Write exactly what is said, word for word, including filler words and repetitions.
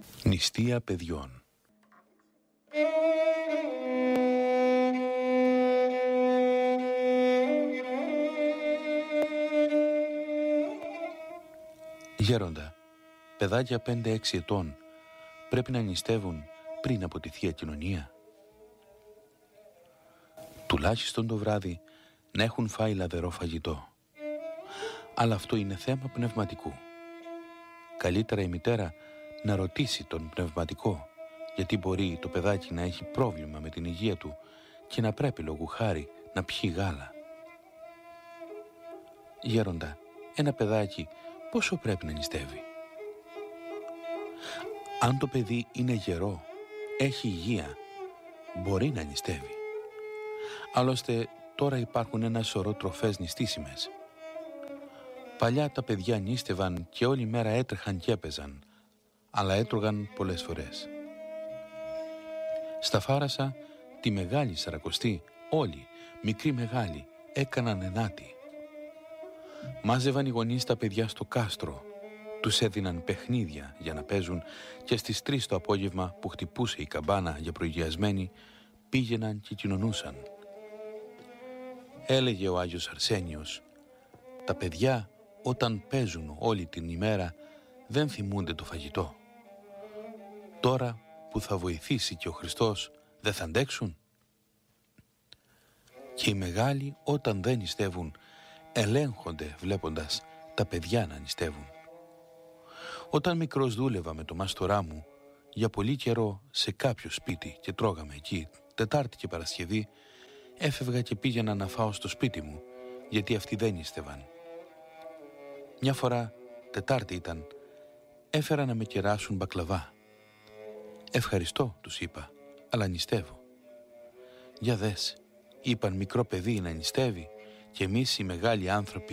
Νηστεία παιδιών. Γέροντα, παιδάκια πέντε έξι ετών πρέπει να νηστεύουν πριν από τη Θεία Κοινωνία. Τουλάχιστον το βράδυ να έχουν φάει λαδερό φαγητό. Αλλά αυτό είναι θέμα πνευματικού. Καλύτερα η μητέρα να ρωτήσει τον πνευματικό, γιατί μπορεί το παιδάκι να έχει πρόβλημα με την υγεία του και να πρέπει λόγου χάρη να πιει γάλα. Γέροντα, ένα παιδάκι πόσο πρέπει να νηστεύει? Αν το παιδί είναι γερό, έχει υγεία, μπορεί να νηστεύει. Άλλωστε τώρα υπάρχουν ένα σωρό τροφές νηστήσιμες. Παλιά τα παιδιά νήστευαν και όλη μέρα έτρεχαν και έπαιζαν, αλλά έτρωγαν πολλές φορές. Στα Φάρασα, τη Μεγάλη Σαρακοστή, όλοι, μικροί μεγάλοι, έκαναν ενάτη. Μάζευαν οι γονείς τα παιδιά στο κάστρο, τους έδιναν παιχνίδια για να παίζουν και στις τρεις το απόγευμα που χτυπούσε η καμπάνα για προηγιασμένη, πήγαιναν και κοινωνούσαν. Έλεγε ο Άγιος Αρσένιος, τα παιδιά όταν παίζουν όλη την ημέρα δεν θυμούνται το φαγητό. Τώρα που θα βοηθήσει και ο Χριστός δεν θα αντέξουν? Και οι μεγάλοι όταν δεν νηστεύουν ελέγχονται βλέποντας τα παιδιά να νηστεύουν. Όταν μικρός δούλευα με το μάστορά μου για πολύ καιρό σε κάποιο σπίτι και τρώγαμε εκεί Τετάρτη και Παρασκευή, έφευγα και πήγαινα να φάω στο σπίτι μου γιατί αυτοί δεν νηστεύαν. Μια φορά, Τετάρτη ήταν, έφερα να με κεράσουν μπακλαβά. «Ευχαριστώ», τους είπα, «αλλά νηστεύω». «Για δες», είπαν, «μικρό παιδί να νηστεύει και εμείς οι μεγάλοι άνθρωποι